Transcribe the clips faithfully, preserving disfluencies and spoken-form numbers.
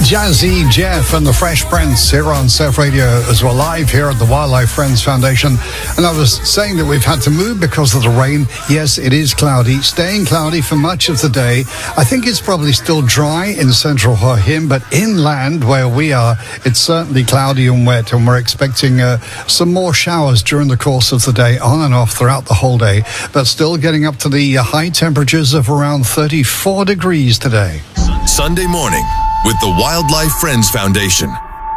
Jazzy Jeff and the Fresh Prince here on Surf Radio as we're live here at the Wildlife Friends Foundation. And I was saying that we've had to move because of the rain. Yes, it is cloudy, staying cloudy for much of the day. I think it's probably still dry in central Hua Hin, but inland where we are, it's certainly cloudy and wet, and we're expecting uh, some more showers during the course of the day, on and off throughout the whole day, but still getting up to the uh, high temperatures of around thirty-four degrees today. Sunday morning with the Wildlife Friends Foundation.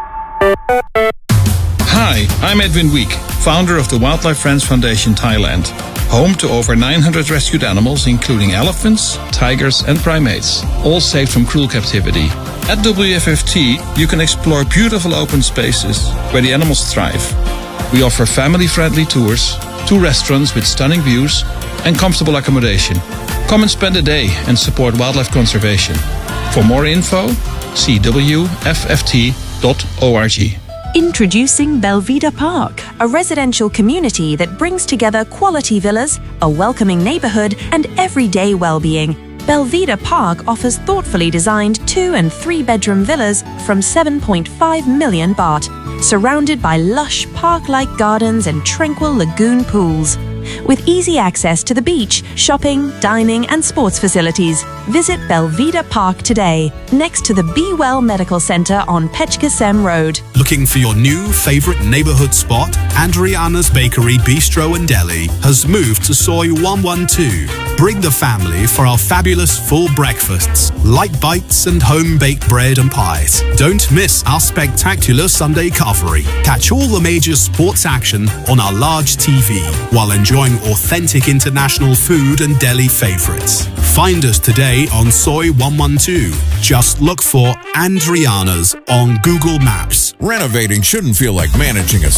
Hi, I'm Edwin Week, founder of the Wildlife Friends Foundation Thailand, home to over nine hundred rescued animals, including elephants, tigers, and primates, all saved from cruel captivity. At W F F T, you can explore beautiful open spaces where the animals thrive. We offer family-friendly tours, two restaurants with stunning views, and comfortable accommodation. Come and spend a day and support wildlife conservation. For more info, see w f f t dot org. Introducing Belvedere Park, a residential community that brings together quality villas, a welcoming neighborhood, and everyday well-being. Belvedere Park offers thoughtfully designed two and three bedroom villas from seven point five million baht, surrounded by lush park-like gardens and tranquil lagoon pools. With easy access to the beach, shopping, dining, and sports facilities, visit Belvedere Park today, next to the Be Well Medical Center on Pechkasem Road. Looking for your new favorite neighborhood spot? Andriana's Bakery, Bistro and Deli has moved to Soi one one two. Bring the family for our fabulous full breakfasts, light bites and home-baked bread and pies. Don't miss our spectacular Sunday covery. Catch all the major sports action on our large T V while enjoying authentic international food and deli favorites. Find us today on Soi one one two. Just look for Andriana's on Google Maps. Renovating shouldn't feel like managing a